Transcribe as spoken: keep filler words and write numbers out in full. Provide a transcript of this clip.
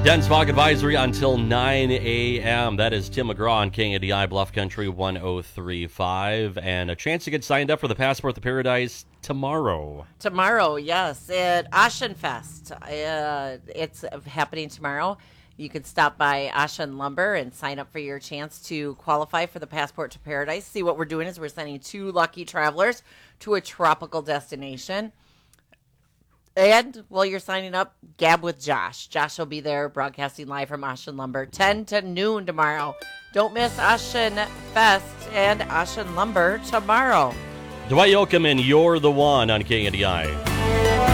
Dense fog advisory until nine a.m. That is Tim McGraw on K A D I Bluff Country one oh three point five. And a chance to get signed up for the Passport to Paradise tomorrow. Tomorrow, yes, at Oceanfest. Uh, it's happening tomorrow. You can stop by Ocean Lumber and sign up for your chance to qualify for the Passport to Paradise. See, what we're doing is we're sending two lucky travelers to a tropical destination. And while you're signing up, gab with Josh. Josh will be there broadcasting live from Ocean Lumber, ten to noon tomorrow. Don't miss Ocean Fest and Ocean Lumber tomorrow. Dwight Yoakam and You're the One on K A D I.